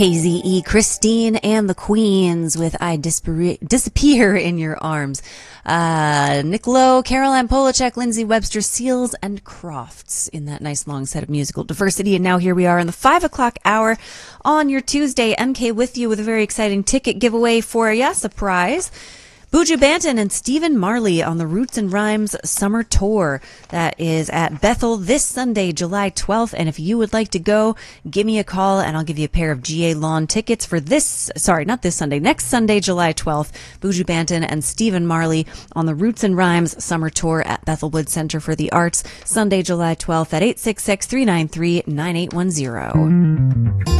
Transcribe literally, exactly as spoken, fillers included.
A Z E, Christine and the Queens with I Disappear, Disappear in Your Arms. Uh, Nick Lowe, Caroline Polachek, Lindsay Webster, Seals, and Crofts in that nice long set of musical diversity. And now here we are in the five o'clock hour on your Tuesday. M K with you with a very exciting ticket giveaway for you. Surprise. Buju Banton and Stephen Marley on the Roots and Rhymes Summer Tour. That is at Bethel this Sunday, July twelfth. And if you would like to go, give me a call and I'll give you a pair of G A Lawn tickets for this, sorry, not this Sunday, next Sunday, July twelfth. Buju Banton and Stephen Marley on the Roots and Rhymes Summer Tour at Bethelwood Center for the Arts, Sunday, July twelfth at eight six six, three nine three, nine eight one zero.